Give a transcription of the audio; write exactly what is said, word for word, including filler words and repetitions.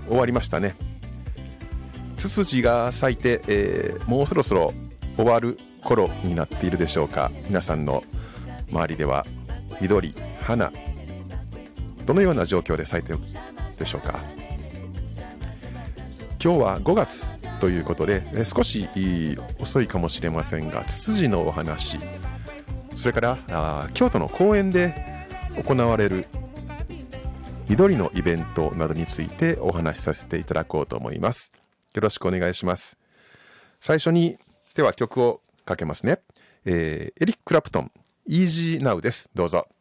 終わりましたね。ツツジが咲いて、えー、もうそろそろ終わる頃になっているでしょうか。皆さんの周りでは緑、花、どのような状況で咲いているでしょうか。今日はごがつということで、えー、少し遅いかもしれませんが、ツツジのお話、それからあ京都の公園で行われる緑のイベントなどについてお話しさせていただこうと思います。よろしくお願いします。最初にでは曲をかけますね。えー、エリック・クラプトン、Easy Now です。どうぞ。